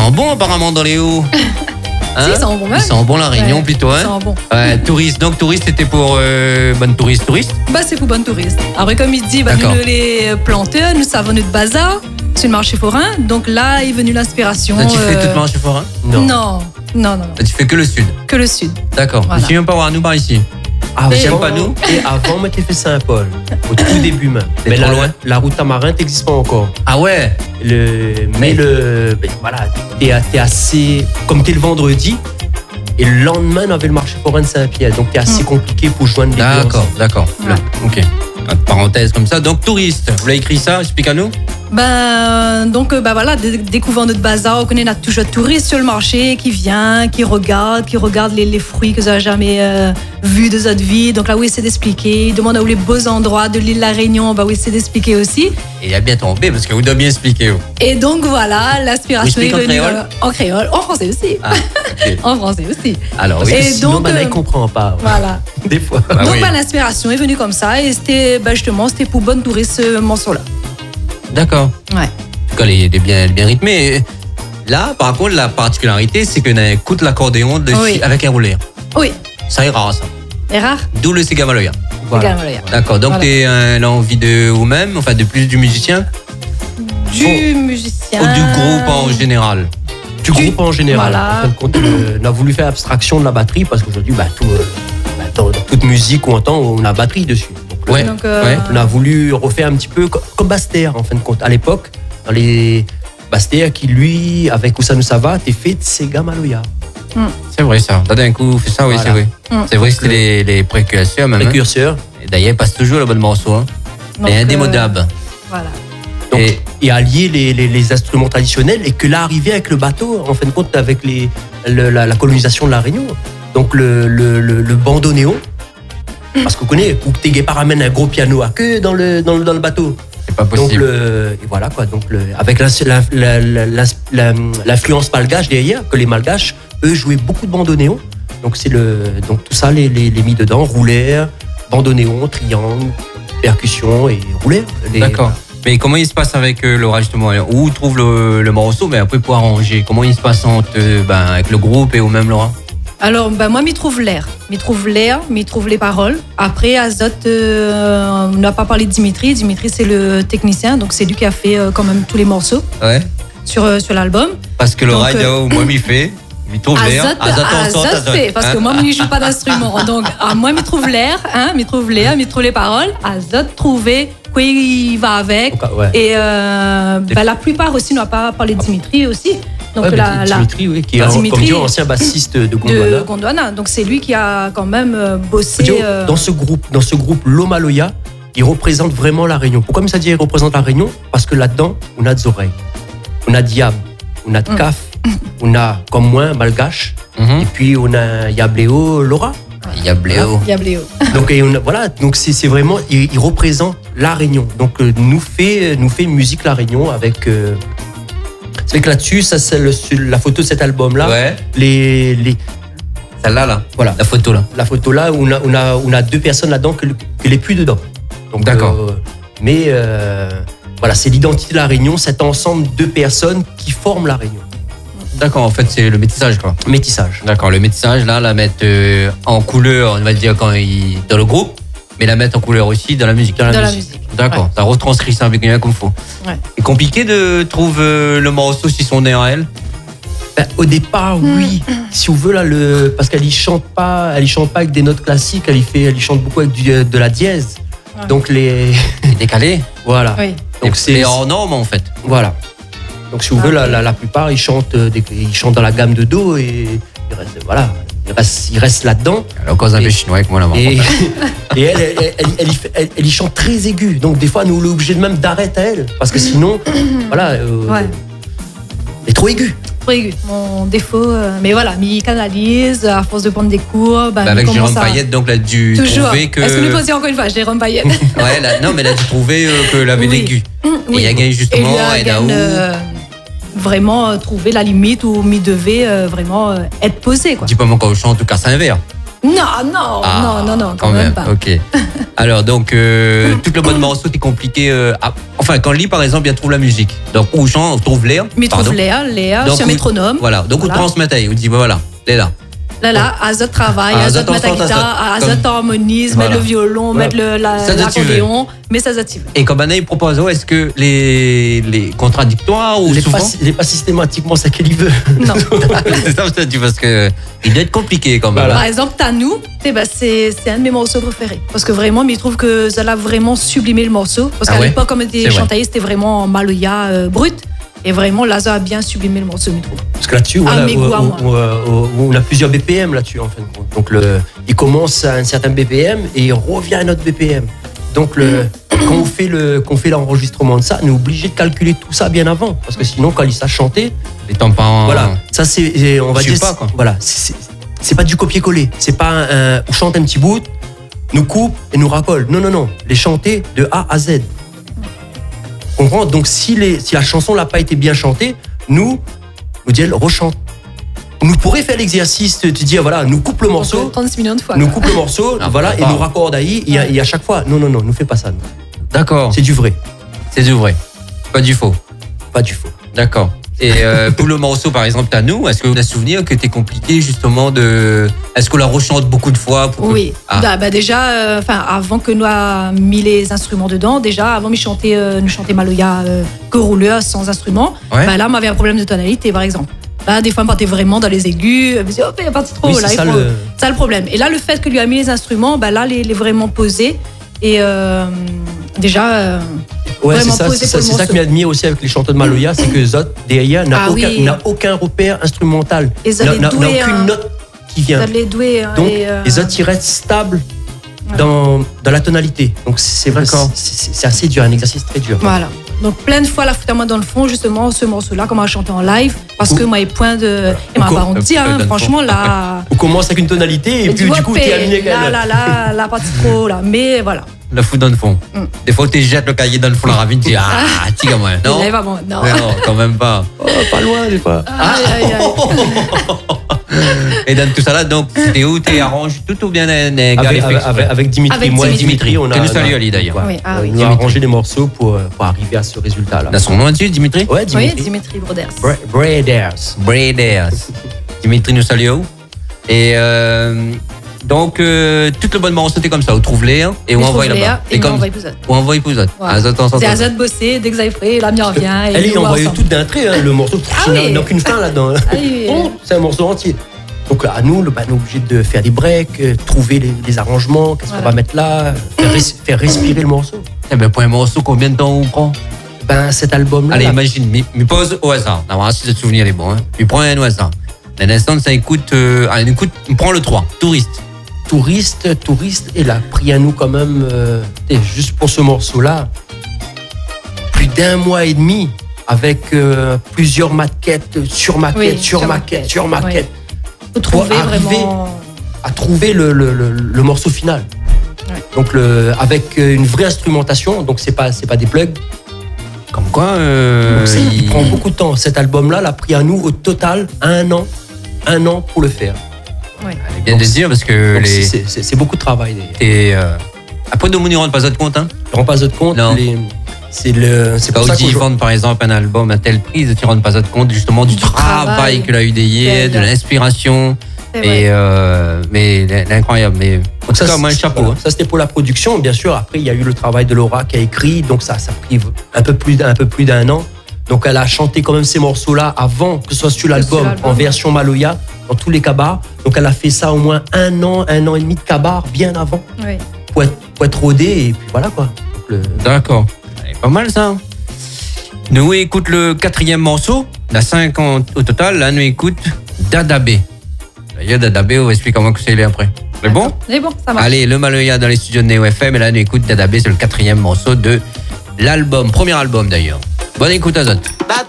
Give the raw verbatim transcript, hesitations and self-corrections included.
sent bon apparemment dans les hauts. Hein? Si, ils sont bons même. Ils sont bons la Réunion ouais, plutôt. Hein? Ils sont bons. Ouais, touriste. Donc touriste, c'était pour euh, bonne touriste, touriste. Bah c'est pour bonne touriste. Après comme il dit, bah, nous les planteurs, nous savons notre bazar sur le marché forain. Donc là est venue l'inspiration. Tu euh... fais tout le marché forain? Non. Non, non, non. non. Tu fais que le sud? Que le sud. D'accord. Voilà. Tu viens pas voir nous par ici? Ah, et pas nous. Et avant, moi, j'ai fait Saint-Paul, au tout début même. C'est mais trop la, loin. La route Tamarin n'existe pas encore. Ah ouais. Le, mais le, ben, voilà, t'es, t'es assez, comme t'es le vendredi, et le lendemain, on avait le marché forain de Saint-Pierre, donc t'es assez mmh. compliqué pour joindre les deux. D'accord, d'accord. Ouais. Ok. Parenthèse comme ça. Donc touriste. Vous l'avez écrit ça? Explique à nous. Ben, donc, ben voilà, d- découvrant notre bazar, on connaît notre toujours de touristes sur le marché qui vient, qui regarde, qui regarde les, les fruits que vous n'avez jamais euh, vus de votre vie. Donc là, oui, c'est d'expliquer. Il demande où les beaux endroits de l'île de la Réunion, ben oui, c'est d'expliquer aussi. Et il a bien tombé parce que vous devez bien expliquer. Oh. Et donc voilà, l'inspiration est venue en créole, euh, en créole, en français aussi. Ah, okay. En français aussi. Alors oui, et sinon, donc, ben, euh, elle ne comprend pas. Voilà. Des fois. Bah, donc oui. ben, l'inspiration est venue comme ça et c'était ben, justement c'était pour bonne touriste ce morceau-là. D'accord. Ouais. En tout cas, il est bien, bien rythmé. Là, par contre, la particularité, c'est qu'on écoute l'accordéon de Oui. avec un rouleur. Oui. Ça est rare, ça. C'est rare. D'où le Segamaloya. Voilà. D'accord. Donc, Voilà. tu as l'envie de vous-même, enfin, de plus du musicien? Du oh. musicien. Ou du groupe en général? Du groupe en général. Voilà. En fin de compte, euh, on a voulu faire abstraction de la batterie parce qu'aujourd'hui, bah, tout, euh, bah, dans, dans toute musique qu'on entend, on a batterie dessus. Donc, Ouais. Donc, euh, ouais. on a voulu refaire un petit peu comme, comme Bastère, en fin de compte. À l'époque, dans les Bastère qui, lui, avec Oussano Sava, t'es fait de Segamaloya. C'est vrai, ça. D'un coup, fait ça, oui, Voilà. c'est vrai. Mm. C'est vrai que c'était les, les précurseurs, même. hein. Précurseur. Et d'ailleurs, il passe toujours le bon morceau. Hein. donc, Mais euh, indémodable. Voilà. Donc, Et- et allier les, les, les instruments traditionnels et que là arriver avec le bateau en fin de compte avec les, le, la, la colonisation de la Réunion, donc le, le, le, le bandoneon, parce qu'on connaît ou que t'es pas ramène un gros piano à queue dans le, dans le, dans le bateau, C'est pas donc possible. le, et voilà quoi, donc le, avec la, la, la, la, la, la, l'influence malgache derrière, que les malgaches eux jouaient beaucoup de bandoneon, donc c'est le, donc tout ça les, les, les mis dedans, roulaire, bandoneon, triangle, percussion et roulaire. Les- D'accord. Mais comment il se passe avec euh, Laura, justement? Où trouve le, le morceau, mais après pour arranger? Comment il se passe entre, euh, ben, avec le groupe et ou même Laura? Alors, ben, moi, m'y trouve l'air. M'y trouve l'air, m'y trouve les paroles. Après, Azot, euh, on n'a pas parlé de Dimitri. Dimitri, c'est le technicien, donc c'est lui qui a fait euh, quand même tous les morceaux Ouais. sur, euh, sur l'album. Parce que Laura, Donc, il dit, euh, oh, moi, m'y fait. Il trouve l'air. Azot, Azot, on sort, Azot Azot. fait, parce que Hein? moi, je ne joue pas d'instrument. Donc, ah, moi, m'y trouve l'air, hein, m'y trouve l'air, m'y trouve les paroles. Azot, trouver quoi il va avec. Donc, ouais. Et euh, ben, la plupart aussi, on n'a pas parlé de Dimitri aussi. Donc, Ouais, la, la- Dimitri, oui, qui est Dimitri, comme dit, ancien bassiste de Gondwana. de Gondwana. Donc, c'est lui qui a quand même euh, bossé. Dieu, euh, Dans ce groupe, dans ce groupe Lomaloya, il représente vraiment la Réunion. Pourquoi ça dit il représente la Réunion? Parce que là-dedans, on a des oreilles, on a diable, on a de Mm. caf, on a comme moi malgache, Mhm. et puis on a Yabléo, Laura. Il y a Bléo. Il y a Bléo. Donc et on a- voilà, donc c'est c'est vraiment, il, il représente la Réunion. Donc euh, nous fait nous fait musique la Réunion avec. Euh, c'est que là-dessus, ça c'est le- sur la photo de cet album-là. Ouais. Les les Celle-là, là. voilà. La photo, là. La photo là, on a, on a, on a deux personnes là-dedans que, que les plus dedans. Donc, D'accord. euh, mais euh, voilà, c'est l'identité de la Réunion, cet ensemble de personnes qui forment la Réunion. D'accord, en fait, c'est le métissage, quoi. Métissage. D'accord, le métissage, là, la mettre euh, en couleur, on va dire, quand il dans le groupe, mais la mettre en couleur aussi dans la musique. Dans la Dans la musique. musique. D'accord, Ouais. ça retranscrit ça avec bien comme il faut. Ouais. C'est compliqué de trouver euh, le morceau si son nez à elle. Ben, au départ, oui. Si on veut là, le, parce qu'elle y chante pas, elle y chante pas avec des notes classiques, elle y fait, elle y chante beaucoup avec du, de la dièse. Ouais. Donc les, C'est décalé. voilà. Oui. Donc c'est c'est hors norme, en fait. voilà. Donc si on veut, la, la, la plupart ils chantent, euh, des, ils chantent dans la gamme de do et ils restent, voilà, ils restent, ils restent là-dedans. Alors, cause un peu Et- chinois avec moi, là. Et, et elle, elle, elle, elle, y fait- elle- elle y chante très aiguë. Donc des fois, nous, on est obligé de même d'arrêter à elle. Parce que sinon, voilà, euh, Ouais. elle est trop aiguë. Trop aigu. Mon défaut. euh, mais voilà, m'y canalise, à force de prendre des cours. Ben, Bah, avec m'y Jérôme commence à- Payette, donc, elle a dû Toujours. trouver que. Est-ce que nous posons encore une fois, Jérôme Payette? Ouais, là, non, mais elle a dû trouver euh, qu'elle avait Oui. l'aigu. Oui. Et il a gagné justement, Et lui a et là gagné, où. euh, vraiment euh, trouver la limite où m'y devait euh, vraiment euh, être posé. Quoi. Dis pas mon cochon, en tout cas, c'est un verre. Non, non, Ah, non, non, non, quand, même, pas. Ok. Alors, donc, euh, tout le mode morceau, c'est compliqué. euh, à- Enfin, quand Lee, par exemple, il trouve la musique. Donc, où chante, on trouve Léa. Mais pardon. trouve Léa, Léa, Donc, sur un où- métronome. Voilà. Donc, Voilà. on transmet à elle. On dit, bah, voilà, Léa. Là, là, Azot travaille, Ah, Azot Azot met la ensemble, guitare, Azot. Azot harmonise, Voilà. met le violon, Voilà. met le, la- Ça, ça, tu veux. l'accordéon, mais ça, ça, tu veux. Et comme Anna, il propose, oh, est-ce que les, les contradictoires ou Il n'est souvent. pas, il est pas systématiquement ça qu'il y veut. Non. C'est ça, je te dis, parce que il doit être compliqué quand même. Voilà. Par exemple, Tanou, eh ben, c'est c'est un de mes morceaux préférés. Parce que vraiment, mais je trouve que ça l'a vraiment sublimé le morceau. Parce Ah qu'à ouais, l'époque, comme c'est était vrai. chantaillé, c'était vraiment en maloya euh, brut. Et vraiment, là, ça a bien sublimé le morceau, je trouve. Parce que là-dessus, Ah, voilà, mes on, goûts à moi. on- on- on a plusieurs B P M là-dessus, en fin de compte. Donc, le, il commence à un certain B P M et il revient à un autre B P M. Donc, le, quand on fait le, qu'on fait l'enregistrement de ça, on est obligé de calculer tout ça bien avant. Parce que sinon, quand il s'est chanté, Les tampons. voilà, ça c'est, on va Suit dire, pas, quoi. voilà, c'est c'est pas du copier-coller. C'est pas un, on chante un petit bout, nous coupe et nous racole. Non, non, non. Les chanter de A à Z. Comprends? Donc, si, les, si la chanson n'a pas été bien chantée, nous, nous dit elle rechante. On nous pourrait faire l'exercice de te dire, voilà, nous coupe le morceau, trente-six millions de fois. nous quoi. coupe le morceau, Ah, voilà, bah, et bah. nous raccorde ahí, et, à- et à chaque fois, non, non, non, nous fais pas ça. nous. D'accord. C'est du vrai, C'est du vrai. Pas du faux. pas du faux. D'accord. Et euh, pour le morceau, par exemple, t'as nous, est-ce qu'on a souvenir que t'es compliqué justement de. Est-ce qu'on la rechante beaucoup de fois pour que- Oui. Ah. Bah, bah, déjà, euh, enfin, avant que nous ayons mis les instruments dedans, déjà, avant de chanter, euh, nous chanter Maloya euh, que rouleur sans instrument, Ouais. bah, là, on avait un problème de tonalité, par exemple. Là, des fois, on partait vraiment dans les aigus, on me disait, oh, il est parti trop Oui, haut, c'est là, il ça faut- le- ça le problème. Et là, le fait que lui a mis les instruments, bah, là, les, les vraiment posés. Et euh, déjà, euh, Ouais, c'est Vraiment ça, posé c'est pour ça, le c'est ça morceau. que m'admire aussi avec les chanteurs de Maloya, c'est que Zot, derrière, n'a Ah aucun, oui. n'a aucun repère instrumental. Et Zot N'a est n'a- n'a doué, aucune hein. note qui vient. ça les doués. hein, Donc, et, euh, les Zot, ils restent stables Ouais. dans, dans la tonalité. Donc, c'est vrai, D'accord. c'est c'est- c'est assez dur, un exercice très dur. Voilà. Donc plein de fois la fout à moi dans le fond, justement, ce morceau-là, comment on a chanté en live, parce que moi, les points de. Et ma Ou- parole dit, Euh, hein, dans le franchement, là. On commence avec une tonalité et, Et puis tu vois, du coup, paix, t'es amené quand là, même. là, là, là, partie trop, là. Mais voilà. La fout dans le fond. Mm. Des fois, tu jettes le cahier dans le fond, la ravine, tu dis, ah, tu quand même. Non, Il est vraiment. Non. Ouais, non, quand même pas. Oh, pas loin, des fois. Aïe, aïe, aïe. Et dans tout ça là, donc, c'était où tu arranges tout ou bien un un gars Avec, les fait avec, exprès avec- avec Dimitri, Avec moi et Dimitri. Dimitri, on a. Que nous on a- salue, Ali, d'ailleurs. Ouais. Oui, ah oui. On a arrangé les morceaux pour, pour arriver à ce résultat-là. Dans son nom dessus, Dimitri Ouais, Oui, Dimitri. Dimitri Broders. Bra- Braders. Braders. Dimitri nous salue. Et euh, donc, euh, tout le bon morceau, c'était comme ça. On trouve les et on envoie là-bas. Et on comme envoie épisode. on envoie épisode. Voilà. Ah, ça, attends, ça, C'est ça. Azad bosser, dès que ça est prêt, la mienne revient. et Elle est nous, on va envoyée ensemble. toute d'un trait, hein, le morceau. Ah il n'y a- oui. il n'y a aucune fin là-dedans. Ah oui, oui. Oh, c'est un morceau entier. Donc à nous, le- bah, on est obligé de faire des breaks, euh, trouver les, les arrangements, qu'est-ce qu'on Voilà. va mettre là, faire, res- faire respirer le morceau. Eh ben, pour un morceau, combien de temps on prend Ben cet album-là, Allez, là, imagine, me, me pose au hasard. On va voir si le souvenir est bon. Hein. Me prends un au hasard. D'un instant, ça écoute. Euh, allez, écoute, me prends le trois. Touriste. touriste, touriste, et là, pris à nous quand même, euh, et juste pour ce morceau-là, plus d'un mois et demi avec euh, plusieurs maquettes, sur maquettes, Oui, sur sur maquettes, maquette, sur maquettes, Faut trouver Pour arriver- vraiment. à trouver le, le- le- le morceau final. Ouais. Donc le, avec euh, une vraie instrumentation, donc c'est pas c'est pas des plugs. Comme quoi, euh, Donc, c'est- il... il- prend beaucoup de temps. Cet album-là l'a pris à nous au total un an, un an pour le faire. Ouais. Elle vient de dire parce que Donc, les. c'est- c'est c'est beaucoup de travail. D'ailleurs. Et, euh, après, nous ne rendent pas autre compte. Hein. On rend pas autre compte. Non. les- C'est le, c'est Quand pour ça ils qu'on vendent par exemple un album à telle prise, tu ne rends pas compte justement du, Du travail, travail. que l'a eu d'ayé, de Derrière. l'inspiration. C'est Et vrai. euh, mais l'incroyable. Mais en tout ça, cas, moi, un c'est- chapeau. voilà. hein. Ça, c'était pour la production, bien sûr. Après, il y a eu le travail de Laura qui a écrit, donc ça, ça a pris un peu plus, d'un- un peu plus d'un an. Donc, elle a chanté quand même ces morceaux-là avant que ce soit sur l'album, l'album. en version Maloya, dans tous les cabars. Donc, elle a fait ça au moins un an, un an et demi de cabar, bien avant, Oui. pour être, pour être rodée, et puis voilà quoi. Donc, le- D'accord. C'est pas mal ça. Nous écoute le quatrième morceau. La cinq en- au total. Là, nous écoute Dadabé. D'ailleurs, Dadabé, on va expliquer comment que c'est après. C'est bon? C'est bon, ça marche. Allez, le Maloya dans les studios de Neo F M. Et là, nous écoute Dadabé. C'est le quatrième morceau de l'album. Premier album d'ailleurs. Bonne écoute à Zot.